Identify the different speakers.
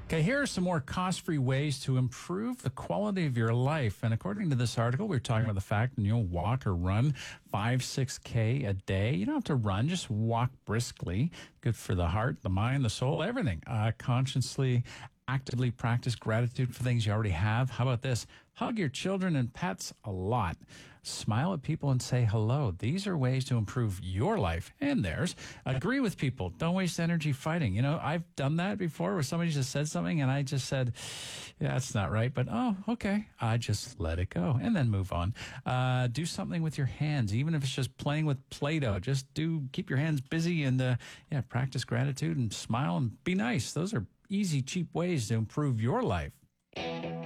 Speaker 1: Okay, here are some more cost-free ways to improve the quality of your life. And according to this article, we're talking about the fact that you'll walk or run 5-6K a day. You don't have to run, just walk briskly. Good for the heart, the mind, the soul, everything. Consciously, actively practice gratitude for things you already have. How about this? Hug your children and pets a lot. Smile at people and say hello. These are ways to improve your life and theirs. Agree with people. Don't waste energy fighting. You know, I've done that before where somebody just said something and I just said, yeah, that's not right. But, oh, okay. I just let it go and then move on. Do something with your hands, even if it's just playing with Play-Doh. Just keep your hands busy and, practice gratitude and smile and be nice. Those are easy, cheap ways to improve your life.